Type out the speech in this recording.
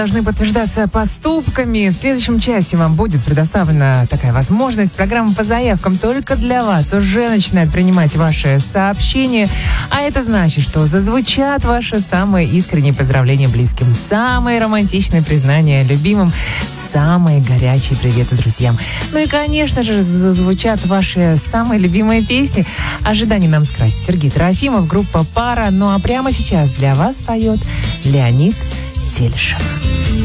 должны подтверждаться поступками. В следующем часе вам будет предоставлена такая возможность. Программа по заявкам только для вас уже начинает принимать ваши сообщения. А это значит, что зазвучат ваши самые искренние поздравления близким, самые романтичные признания любимым, самые горячие приветы друзьям. Ну и, конечно же, зазвучат ваши самые любимые песни. Ожидание нам скрасит Сергей Трофимов, группа «Пара». Ну а прямо сейчас для вас поет Леонид Телешев.